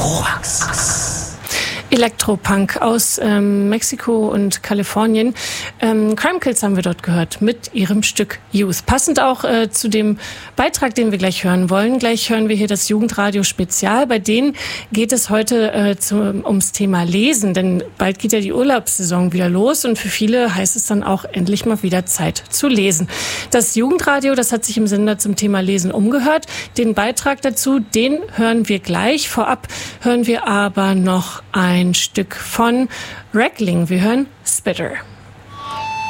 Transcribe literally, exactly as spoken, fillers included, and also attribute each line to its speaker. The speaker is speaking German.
Speaker 1: Elektropunk aus ähm, Mexiko und Kalifornien. Ähm, Crime Kills haben wir dort gehört mit ihrem Stück Youth. Passend auch äh, zu dem Beitrag, den wir gleich hören wollen. Gleich hören wir hier das Jugendradio Spezial. Bei denen geht es heute äh, zu, ums Thema Lesen, denn bald geht ja die Urlaubssaison wieder los und für viele heißt es dann auch endlich mal wieder Zeit zu lesen. Das Jugendradio, das hat sich im Sender zum Thema Lesen umgehört. Den Beitrag dazu, den hören wir gleich. Vorab hören wir aber noch ein Ein Stück von Reckling. Wir hören Spitter.